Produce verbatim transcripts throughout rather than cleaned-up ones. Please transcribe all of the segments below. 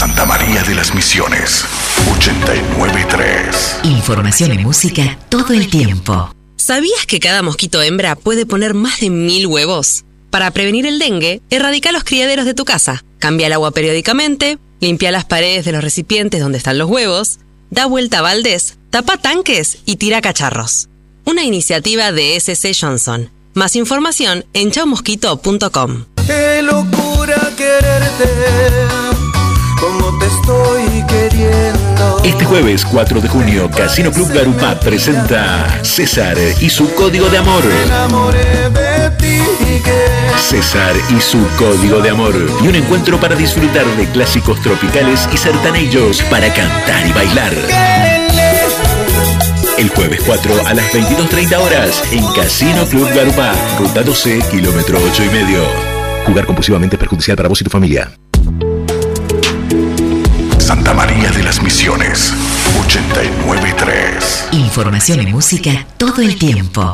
Santa María de las Misiones, ochenta y nueve punto tres. Información y música todo el tiempo. ¿Sabías que cada mosquito hembra puede poner más de mil huevos? Para prevenir el dengue, erradica los criaderos de tu casa. Cambia el agua periódicamente, limpia las paredes de los recipientes donde están los huevos, da vuelta a baldes, tapa tanques y tira cacharros. Una iniciativa de S C Johnson. Más información en chau mosquito punto com. ¡Qué locura quererte! Como te estoy queriendo. Este jueves cuatro de junio, Casino Club Garupá presenta César y su Código de Amor. Me enamoré de ti. César y su Código de Amor. Y un encuentro para disfrutar de clásicos tropicales y sertanellos para cantar y bailar. El jueves cuatro a las veintidós treinta horas en Casino Club Garupá, ruta doce, kilómetro ocho y medio. Jugar compulsivamente es perjudicial para vos y tu familia. Santa María de las Misiones, ochenta y nueve punto tres. Información y música todo el tiempo.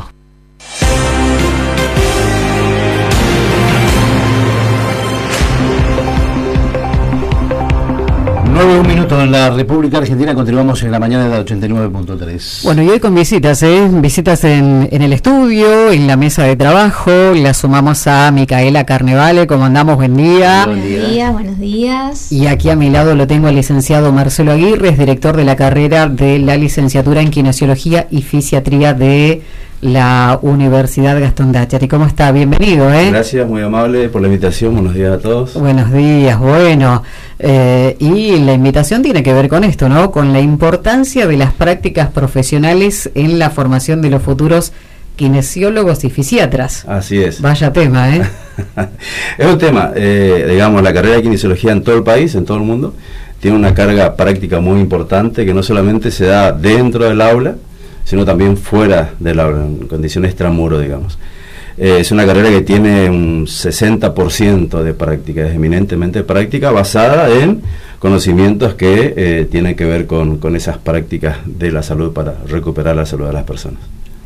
nueve un minuto en la República Argentina, continuamos en la mañana de ochenta y nueve punto tres. Bueno, y hoy con visitas, ¿eh? Visitas en, en el estudio, en la mesa de trabajo. La sumamos a Micaela Carnevale. ¿Cómo andamos? Buen día. Buenos días, buenos días. Y aquí a mi lado lo tengo al licenciado Marcelo Aguirre, es director de la carrera de la licenciatura en Kinesiología y Fisiatría de la Universidad Gastón Dáchari. ¿Cómo está? Bienvenido, ¿eh? Gracias, muy amable por la invitación. Buenos días a todos. Buenos días, bueno. Eh, y la invitación tiene que ver con esto, ¿no? Con la importancia de las prácticas profesionales en la formación de los futuros kinesiólogos y fisiatras. Así es. Vaya tema, ¿eh? Es un tema, eh, digamos, la carrera de kinesiología en todo el país, en todo el mundo, tiene una carga práctica muy importante que no solamente se da dentro del aula, sino también fuera del aula, en condiciones extramuro, digamos. Eh, es una carrera que tiene un sesenta por ciento de práctica, es eminentemente práctica, basada en conocimientos que eh, tienen que ver con, con esas prácticas de la salud para recuperar la salud de las personas.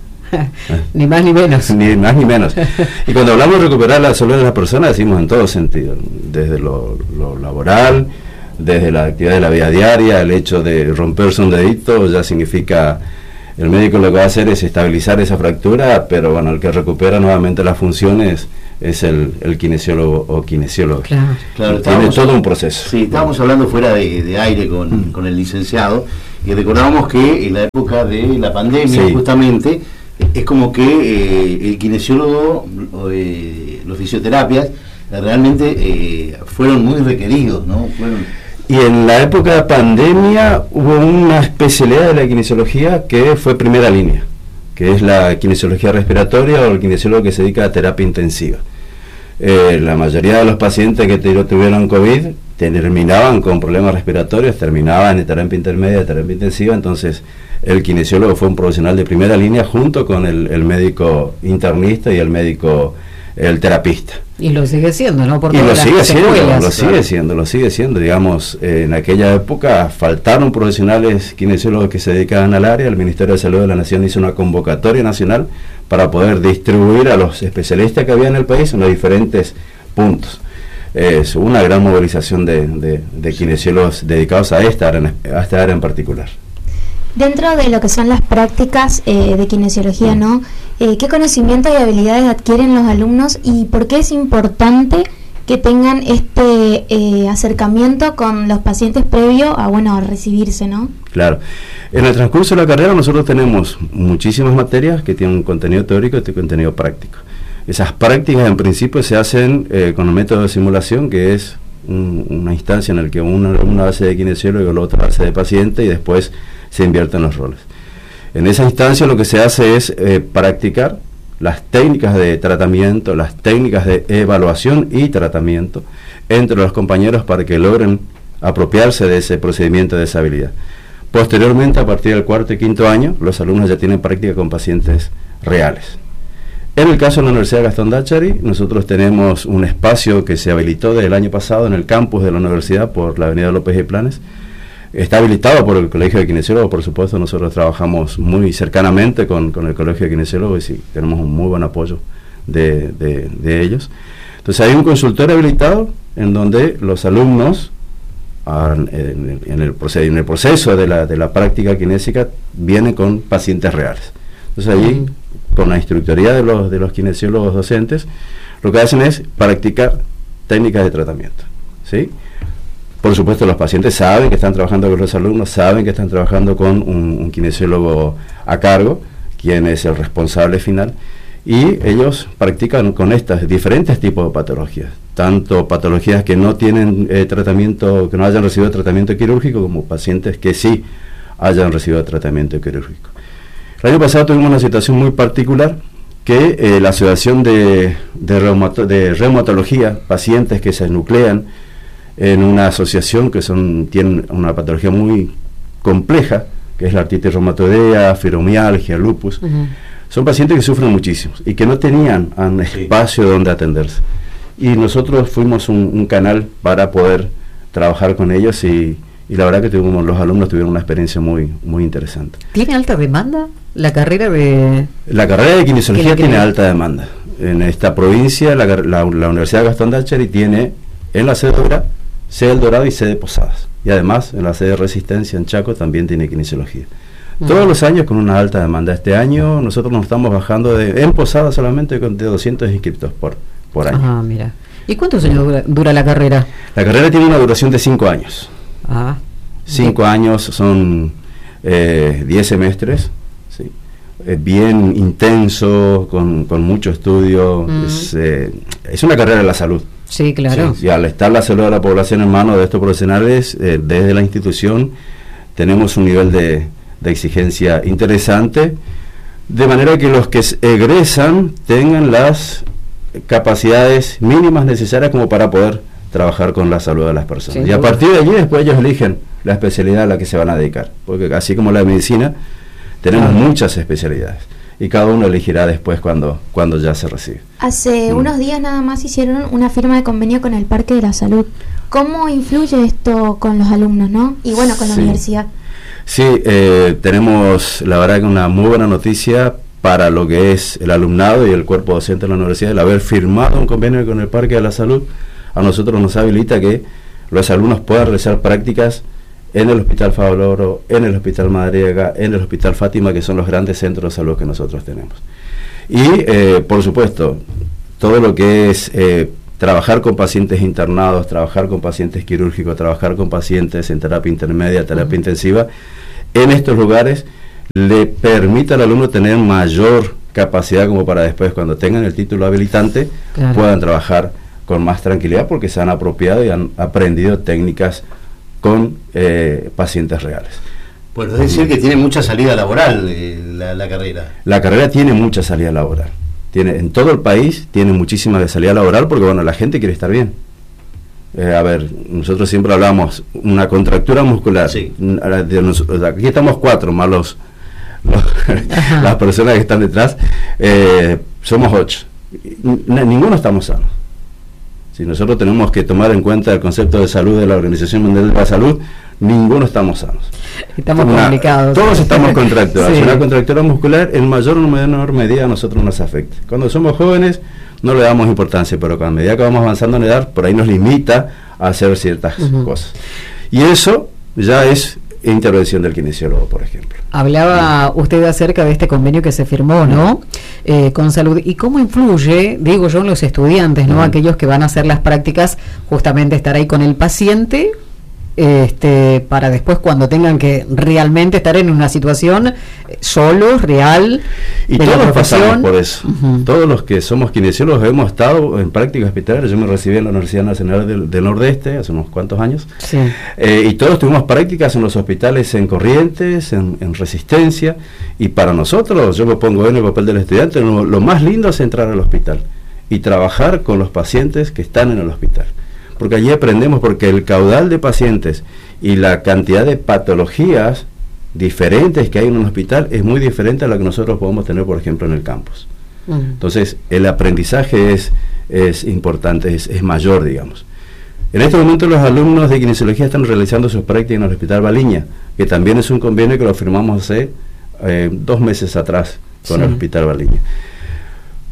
Ni más ni menos. Ni más ni menos. Y cuando hablamos de recuperar la salud de las personas, decimos en todo sentido, desde lo, lo laboral, desde la actividad de la vida diaria, el hecho de romperse un dedito ya significa... El médico lo que va a hacer es estabilizar esa fractura, pero bueno, el que recupera nuevamente las funciones es el, el kinesiólogo o kinesiólogo. Claro, claro, tiene todo un proceso. Sí, estábamos hablando fuera de, de aire con, mm. con el licenciado, y recordábamos que en la época de la pandemia, sí, justamente, es como que eh, el kinesiólogo, eh, los fisioterapias, realmente eh, fueron muy requeridos, ¿no? Fueron... Y en la época de pandemia hubo una especialidad de la kinesiología que fue primera línea, que es la kinesiología respiratoria o el kinesiólogo que se dedica a terapia intensiva. Eh, la mayoría de los pacientes que tuvieron COVID terminaban con problemas respiratorios, terminaban en terapia intermedia, terapia intensiva, entonces el kinesiólogo fue un profesional de primera línea junto con el, el médico internista y el médico, el terapista. Y lo sigue siendo, ¿no? Por y lo sigue siendo, secuelas, lo sigue claro. siendo, lo sigue siendo, digamos, eh, en aquella época faltaron profesionales kinesiólogos que se dedicaban al área. El Ministerio de Salud de la Nación hizo una convocatoria nacional para poder distribuir a los especialistas que había en el país en los diferentes puntos. Es una gran movilización de, de, de kinesiólogos dedicados a esta área, a esta área en particular. Dentro de lo que son las prácticas eh, de kinesiología, ¿no? Eh, ¿Qué conocimientos y habilidades adquieren los alumnos y por qué es importante que tengan este eh, acercamiento con los pacientes previo a, bueno, a recibirse, ¿no? Claro. En el transcurso de la carrera nosotros tenemos muchísimas materias que tienen un contenido teórico y un contenido práctico. Esas prácticas en principio se hacen eh, con un método de simulación que es un, una instancia en la que una, una base de kinesiólogo y la otra base de paciente y después se invierten los roles. En esa instancia lo que se hace es eh, practicar las técnicas de tratamiento, las técnicas de evaluación y tratamiento entre los compañeros para que logren apropiarse de ese procedimiento, de esa habilidad. Posteriormente, a partir del cuarto y quinto año, los alumnos ya tienen práctica con pacientes reales. En el caso de la Universidad Gastón Dáchari, nosotros tenemos un espacio que se habilitó desde el año pasado en el campus de la universidad por la avenida López y Planes. Está habilitado por el Colegio de Kinesiólogos, por supuesto. Nosotros trabajamos muy cercanamente con, con el Colegio de Kinesiólogos y sí, tenemos un muy buen apoyo de, de, de ellos. Entonces hay un consultorio habilitado en donde los alumnos a, en, en, el proceso, en el proceso de la, de la práctica kinésica vienen con pacientes reales. Entonces allí, uh-huh. con la instructoría de los, de los kinesiólogos docentes, lo que hacen es practicar técnicas de tratamiento, ¿sí? Por supuesto, los pacientes saben que están trabajando con los alumnos, saben que están trabajando con un, un kinesiólogo a cargo, quien es el responsable final, y ellos practican con estas diferentes tipos de patologías, tanto patologías que no tienen eh, tratamiento, que no hayan recibido tratamiento quirúrgico, como pacientes que sí hayan recibido tratamiento quirúrgico. El año pasado tuvimos una situación muy particular, que eh, la Asociación de, de, reumato, de Reumatología, pacientes que se nuclean en una asociación que son tienen una patología muy compleja, que es la artritis reumatoidea, fibromialgia, lupus, uh-huh. son pacientes que sufren muchísimo y que no tenían un sí. espacio donde atenderse. Y nosotros fuimos un, un canal para poder trabajar con ellos y, y la verdad que tuvimos, los alumnos tuvieron una experiencia muy, muy interesante. ¿Tiene alta demanda la carrera de...? La carrera de kinesiología tiene alta demanda. En esta provincia, la, la, la Universidad Gastón Dacheri tiene en la sede Dora, sede El Dorado y sede Posadas. Y además, en la sede Resistencia, en Chaco, también tiene kinesiología. Uh-huh. Todos los años con una alta demanda. Este año nosotros nos estamos bajando de, en Posadas solamente con de doscientos inscriptos por, por año. Ah, mira. ¿Y cuántos años dura, dura la carrera? La carrera tiene una duración de cinco años. Ah. Cinco bien. años son eh, diez semestres, ¿sí? Eh, bien intenso, con, con mucho estudio. Mm. Es, eh, es una carrera de la salud. Sí, claro. Sí, y al estar la salud de la población en manos de estos profesionales, eh, desde la institución tenemos un nivel de, de exigencia interesante, de manera que los que egresan tengan las capacidades mínimas necesarias como para poder trabajar con la salud de las personas. Sí, y a partir de allí después ellos eligen la especialidad a la que se van a dedicar, porque así como la medicina, tenemos ah. muchas especialidades. Y cada uno elegirá después cuando, cuando ya se recibe. Hace mm. unos días nada más hicieron una firma de convenio con el Parque de la Salud. ¿Cómo influye esto con los alumnos, no? Y bueno, con la sí. universidad. Sí, eh, tenemos la verdad que una muy buena noticia para lo que es el alumnado y el cuerpo docente de la universidad. El haber firmado un convenio con el Parque de la Salud a nosotros nos habilita que los alumnos puedan realizar prácticas en el Hospital Favaloro, en el Hospital Madariaga, en el Hospital Fátima, que son los grandes centros de salud que nosotros tenemos. Y, eh, por supuesto, todo lo que es eh, trabajar con pacientes internados, trabajar con pacientes quirúrgicos, trabajar con pacientes en terapia intermedia, terapia uh-huh. intensiva, en estos lugares le permite al alumno tener mayor capacidad como para después, cuando tengan el título habilitante, claro. puedan trabajar con más tranquilidad porque se han apropiado y han aprendido técnicas con eh, pacientes reales. Pues es decir que tiene mucha salida laboral eh, la, la carrera. La carrera tiene mucha salida laboral. Tiene, en todo el país tiene muchísima salida laboral porque bueno, la gente quiere estar bien. Eh, a ver, nosotros siempre hablamos una contractura muscular. Sí. De nos, aquí estamos cuatro más los, los las personas que están detrás. Eh, somos ocho. N- ninguno estamos sanos. Si nosotros tenemos que tomar en cuenta el concepto de salud de la Organización Mundial de la Salud, ninguno estamos sanos. Estamos una, complicados. Todos estamos contracturados. Sí. Una contractura muscular en mayor o menor medida a nosotros nos afecta. Cuando somos jóvenes no le damos importancia, pero a medida que vamos avanzando en edad, por ahí nos limita a hacer ciertas uh-huh. cosas. Y eso ya es intervención del kinesiólogo, por ejemplo. Hablaba usted acerca de este convenio que se firmó, ¿no? Eh, con salud. ¿Y cómo influye, digo yo, en los estudiantes, ¿no? Uh-huh. Aquellos que van a hacer las prácticas, justamente estar ahí con el paciente, este, para después cuando tengan que realmente estar en una situación solo, real, y de todos la pasamos por eso. Uh-huh. Todos los que somos kinesiólogos hemos estado en prácticas hospitalarias. Yo me recibí en la Universidad Nacional del, del Nordeste hace unos cuantos años, sí. eh, y todos tuvimos prácticas en los hospitales en Corrientes, en, en Resistencia, y para nosotros, yo me pongo en el papel del estudiante, lo, lo más lindo es entrar al hospital y trabajar con los pacientes que están en el hospital, porque allí aprendemos, porque el caudal de pacientes y la cantidad de patologías diferentes que hay en un hospital es muy diferente a la que nosotros podemos tener, por ejemplo, en el campus. Uh-huh. Entonces, el aprendizaje es, es importante, es, es mayor, digamos. En este momento los alumnos de kinesiología están realizando sus prácticas en el Hospital Baliña, que también es un convenio que lo firmamos hace eh, dos meses atrás con sí. el Hospital Baliña.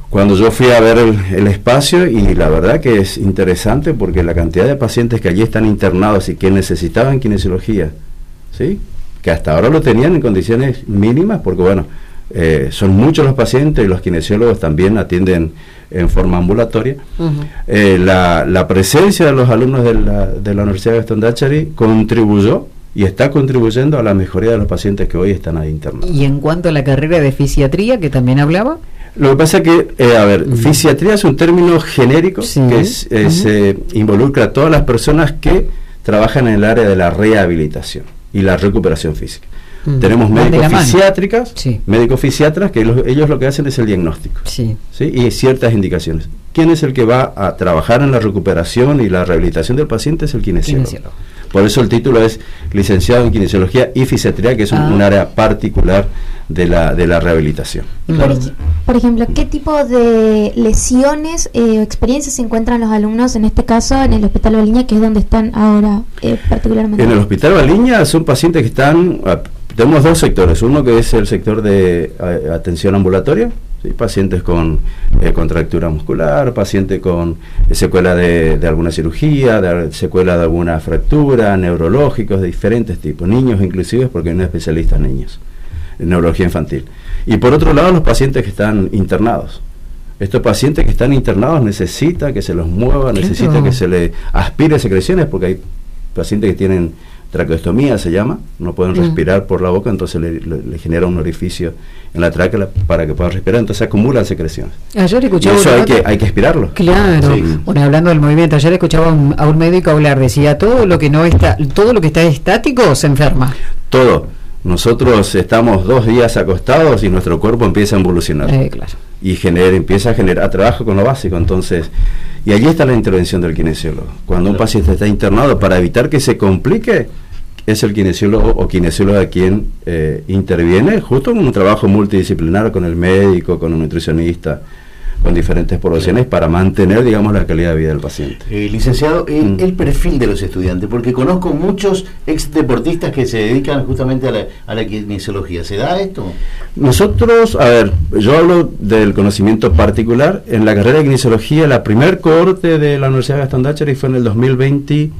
cuando yo fui a ver el, el espacio, y la verdad que es interesante porque la cantidad de pacientes que allí están internados y que necesitaban kinesiología, ¿sí?, que hasta ahora lo tenían en condiciones mínimas, porque bueno, eh, son muchos los pacientes y los kinesiólogos también atienden en forma ambulatoria. Uh-huh. eh, la, la presencia de los alumnos de la, de la Universidad Gastón Dáchary contribuyó y está contribuyendo a la mejoría de los pacientes que hoy están ahí internados. Y en cuanto a la carrera de fisiatría, que también hablaba. Lo que pasa es que, eh, a ver, uh-huh. fisiatría es un término genérico, sí, que es, es, uh-huh. eh, involucra a todas las personas que trabajan en el área de la rehabilitación y la recuperación física. Mm. Tenemos médicos fisiátricas, sí. médicos fisiatras, que los, ellos lo que hacen es el diagnóstico, sí. ¿sí? y ciertas indicaciones. ¿Quién es el que va a trabajar en la recuperación y la rehabilitación del paciente? Es el kinesiólogo. kinesiólogo. Por eso el título es licenciado en kinesiología y fisiatría, que es un, ah. un área particular de la de la rehabilitación. Por, ej- por ejemplo, ¿qué tipo de lesiones o eh, experiencias se encuentran los alumnos, en este caso, en el Hospital Baliña, que es donde están ahora eh, particularmente? En el Hospital Baliña son pacientes que están... A, tenemos dos sectores, uno que es el sector de a, atención ambulatoria, ¿sí? pacientes con eh, contractura muscular, pacientes con eh, secuela de, de alguna cirugía, de, secuela de alguna fractura, neurológicos de diferentes tipos, niños inclusive, porque hay un especialista en niños, en neurología infantil. Y por otro lado, los pacientes que están internados. Estos pacientes que están internados necesitan que se los mueva, necesitan claro. que se les aspire secreciones, porque hay pacientes que tienen traqueostomía, se llama, no pueden mm. respirar por la boca, entonces le, le, le genera un orificio en la tráquea para que puedan respirar, entonces acumulan secreciones. Ayer escuchaba y eso hay que, hay que aspirarlo. Claro. Sí. Bueno, hablando del movimiento, ayer escuchaba a un, a un médico hablar, decía, todo lo que no está, todo lo que está estático se enferma. Todo. Nosotros estamos dos días acostados y nuestro cuerpo empieza a evolucionar. Eh, claro. Y genera, empieza a generar trabajo con lo básico, entonces, y allí está la intervención del kinesiólogo. Cuando claro. un paciente está internado, para evitar que se complique, es el kinesiólogo o kinesióloga quien eh, interviene, justo con un trabajo multidisciplinar con el médico, con un nutricionista, con diferentes poblaciones, para mantener, digamos, la calidad de vida del paciente. Eh, licenciado, el, mm. el perfil de los estudiantes, porque conozco muchos ex deportistas que se dedican justamente a la, a la kinesiología. ¿Se da esto? Nosotros, a ver, yo hablo del conocimiento particular. En la carrera de kinesiología, la primer cohorte de la Universidad Gastón Dáchary fue en el dos mil veintitrés,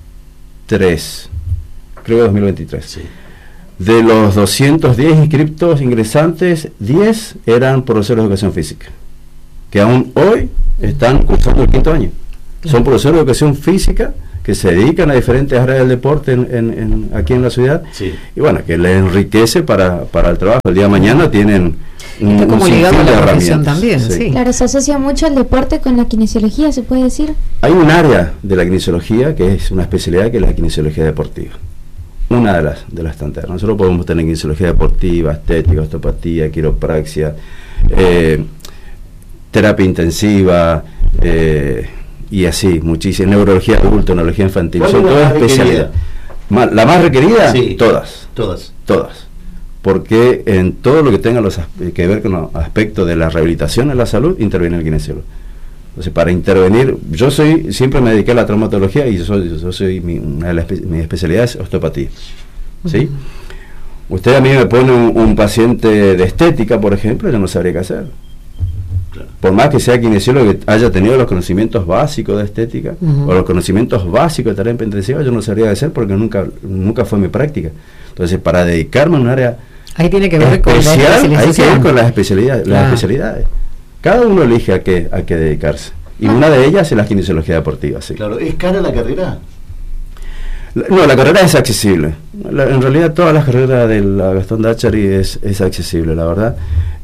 creo que dos mil veintitrés. Sí. De los doscientos diez inscriptos ingresantes, diez eran profesores de educación física, que aún hoy están cursando el quinto año. Son profesores de educación física que se dedican a diferentes áreas del deporte en, en, en, aquí en la ciudad, sí. y bueno, que les enriquece para, para el trabajo. El día de mañana tienen un, Está como un ligado a la de profesión también, sí. sí. Claro, se asocia mucho el deporte con la kinesiología, ¿se puede decir? Hay un área de la kinesiología que es una especialidad, que es la kinesiología deportiva. Una de las de las tantas. Nosotros podemos tener kinesiología deportiva, estética, osteopatía, quiropraxia, eh, terapia intensiva, eh, y así, muchísimas, neurología adulta, neurología infantil, son todas especialidades. ¿La más requerida? Sí, todas. Todas. Todas. Porque en todo lo que tenga los, que ver con los aspectos de la rehabilitación en la salud, interviene el kinesiólogo. Entonces, para intervenir, yo soy, siempre me dediqué a la traumatología y yo soy, yo soy mi, una de las mis especialidades es osteopatía. ¿Sí? Uh-huh. Usted a mí me pone un, un paciente de estética, por ejemplo, yo no sabría qué hacer. Claro. Por más que sea kinesiólogo, que haya tenido los conocimientos básicos de estética, uh-huh. o los conocimientos básicos de terapia intensiva, yo no sabría qué hacer porque nunca, nunca fue mi práctica. Entonces, para dedicarme a un área ahí tiene que ver especial, con la hay que ver con las especialidades, las ah. especialidades. Cada uno elige a qué, a qué dedicarse. Y ah. una de ellas es la kinesiología deportiva. Sí. Claro, ¿es cara la carrera? La, no, la carrera es accesible. La, en realidad todas las carreras de la Gastón Dáchary es, es accesible, la verdad.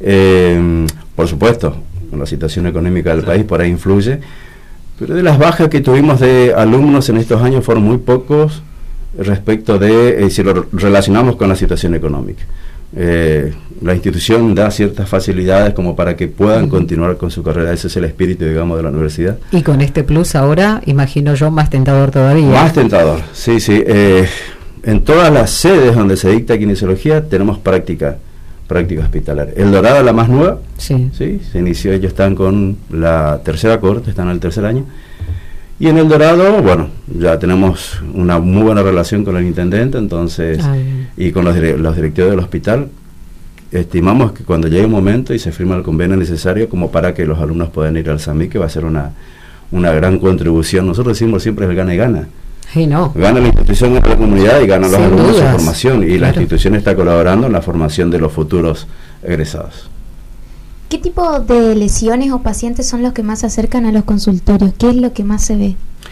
Eh, por supuesto, la situación económica del claro. país por ahí influye. Pero de las bajas que tuvimos de alumnos en estos años fueron muy pocos respecto de, eh, si lo relacionamos con la situación económica. Eh, la institución da ciertas facilidades como para que puedan uh-huh. continuar con su carrera. Ese es el espíritu, digamos, de la universidad. Y con este plus ahora, imagino yo, más tentador todavía. Más tentador, sí, sí. Eh, en todas las sedes donde se dicta kinesiología tenemos práctica, práctica hospitalaria. El Dorado, la más nueva, sí. sí, se inició, ellos están con la tercera cohorte, están en el tercer año. Y en El Dorado, bueno, ya tenemos una muy buena relación con el intendente, entonces, Ay. y con los, dire- los directivos del hospital, estimamos que cuando llegue un momento y se firma el convenio necesario como para que los alumnos puedan ir al SAMIC, que va a ser una, una gran contribución. Nosotros decimos siempre el gana y gana. Sí, no. Gana la institución, gana la comunidad y gana los Sin alumnos dudas. su formación. Y Claro. la institución está colaborando en la formación de los futuros egresados. ¿Qué tipo de lesiones o pacientes son los que más se acercan a los consultorios? ¿Qué es lo que más se ve?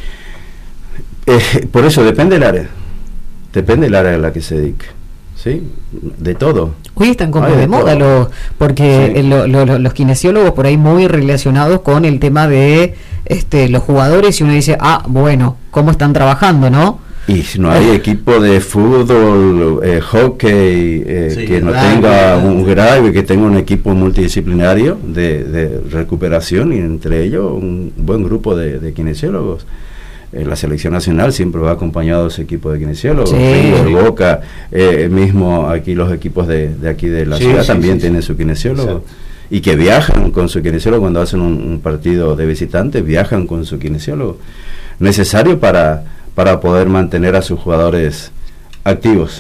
Eh, por eso depende del área. Depende del área a la que se dedique. ¿Sí? De todo. Hoy están como Ay, de de moda todo. los, porque Sí. eh, lo- lo- lo- los kinesiólogos por ahí muy relacionados con el tema de este los jugadores, y uno dice, ah, bueno, ¿cómo están trabajando, no? Y si no hay equipo de fútbol, eh, hockey, eh, Sí, que no rugby, tenga ¿no? un grave, que tenga un equipo multidisciplinario de, de recuperación, y entre ellos un buen grupo de, de kinesiólogos. Eh, la selección nacional siempre va acompañado de ese equipo de kinesiólogos. Sí. River, Boca, eh, mismo aquí los equipos de, de aquí de la Sí, ciudad sí, también sí, tienen sí. su kinesiólogo. Exacto. Y que viajan con su kinesiólogo cuando hacen un, un partido de visitantes, viajan con su kinesiólogo. Necesario para, para poder mantener a sus jugadores activos.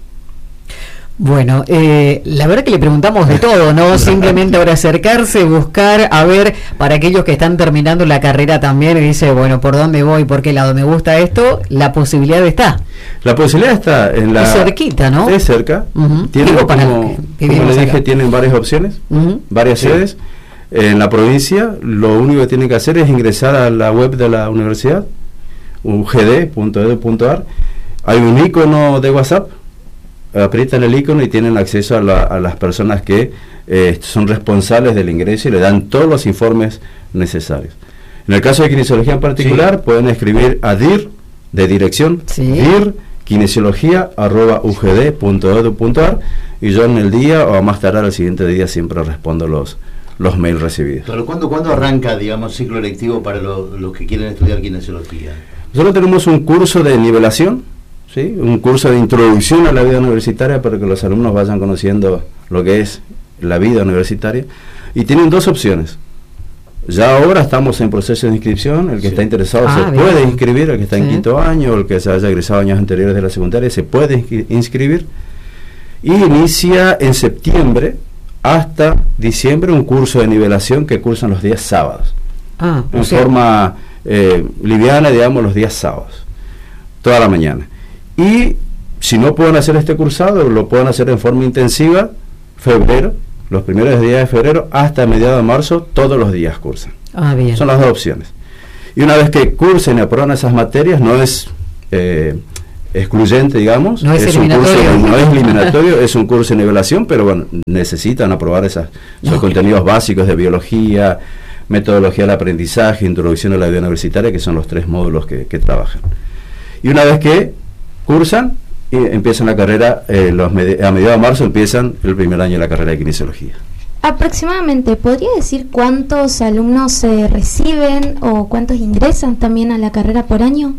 Bueno, eh, la verdad que le preguntamos de todo, ¿no? Simplemente ahora acercarse, buscar, a ver, para aquellos que están terminando la carrera también y dice, bueno, ¿por dónde voy? ¿Por qué lado me gusta esto? La posibilidad está. La posibilidad está en la... Es cerquita, ¿no? Es cerca. Ujú. Tienen, Digo, para como, los que como vivimos les dije, acá. tienen varias opciones, Ujú. varias Sí. sedes. En la provincia, lo único que tienen que hacer es ingresar a la web de la universidad, u g d punto e d u punto a r. Hay un icono de WhatsApp, aprietan el icono y tienen acceso a, la- a las personas que eh, son responsables del ingreso y le dan todos los informes necesarios. En el caso de kinesiología en particular, Sí. pueden escribir a D I R, de dirección, Sí. D I R, kinesiología, arroba u g d punto e d u punto a r, y yo en el día o a más tardar al siguiente día siempre respondo los, los mails recibidos. Pero ¿cuándo, ¿cuándo arranca, digamos, ciclo lectivo para lo- los que quieren estudiar kinesiología? Nosotros tenemos un curso de nivelación, ¿sí? Un curso de introducción a la vida universitaria para que los alumnos vayan conociendo lo que es la vida universitaria, y tienen dos opciones. Ya ahora estamos en proceso de inscripción, el que Sí. está interesado Ah, se bien. puede inscribir, el que está en Sí. quinto año, el que se haya egresado años anteriores de la secundaria se puede inscri- inscribir, y inicia en septiembre hasta diciembre un curso de nivelación que cursan los días sábados. Ah, En o sea, forma eh, liviana, digamos, los días sábados, toda la mañana. Y si no pueden hacer este cursado, lo pueden hacer en forma intensiva, febrero, los primeros días de febrero hasta mediados de marzo, todos los días cursan. ah, bien. Son las dos opciones. Y una vez que cursen y aprueban esas materias, no es eh, excluyente, digamos, No es un curso, eliminatorio. no es eliminatorio, es un curso de nivelación, pero bueno, necesitan aprobar esas, esos No. contenidos básicos de biología, metodología del aprendizaje, introducción a la vida universitaria, que son los tres módulos que, que trabajan. Y una vez que cursan, y empiezan la carrera, eh, los medi- a mediados de marzo empiezan el primer año de la carrera de kinesiología. Aproximadamente, ¿podría decir cuántos alumnos se reciben o cuántos ingresan también a la carrera por año?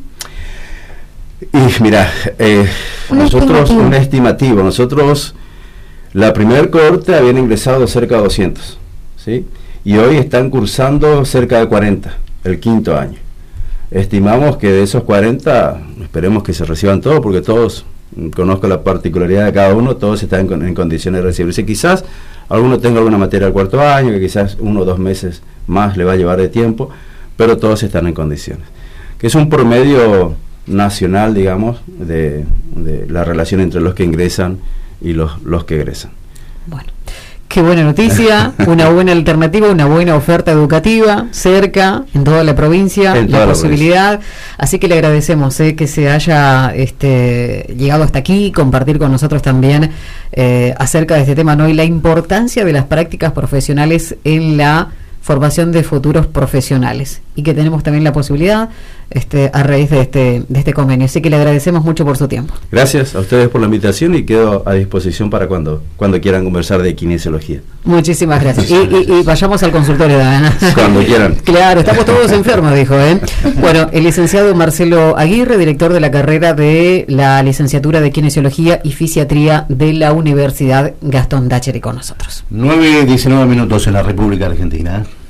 Y mira, eh, Un nosotros, estimativo. un estimativo, nosotros, la primer cohorte habían ingresado cerca de doscientos, ¿sí? Y hoy están cursando cerca de cuarenta, el quinto año. Estimamos que de esos cuarenta, esperemos que se reciban todos, porque todos, mm, conozco la particularidad de cada uno, todos están en, con- en condiciones de recibirse. Quizás alguno tenga alguna materia al cuarto año, que quizás uno o dos meses más le va a llevar de tiempo, pero todos están en condiciones. Que es un promedio nacional, digamos, de, de la relación entre los que ingresan y los, los que egresan. Bueno, qué buena noticia, una buena alternativa, una buena oferta educativa, cerca, en toda la provincia, En la toda la posibilidad. Así que le agradecemos eh, que se haya este, llegado hasta aquí, compartir con nosotros también eh, acerca de este tema, ¿no? Y la importancia de las prácticas profesionales en la formación de futuros profesionales, y que tenemos también la posibilidad este, a raíz de este, de este convenio. Así que le agradecemos mucho por su tiempo. Gracias a ustedes por la invitación y quedo a disposición para cuando, cuando quieran conversar de kinesiología. Muchísimas gracias. Y, y- y vayamos al consultorio de Ana. Cuando quieran. Claro, estamos todos enfermos, dijo, ¿eh? Bueno, el licenciado Marcelo Aguirre, director de la carrera de la licenciatura de Kinesiología y Fisiatría de la Universidad Gastón Dácheri, con nosotros. nueve diecinueve minutos en la República Argentina.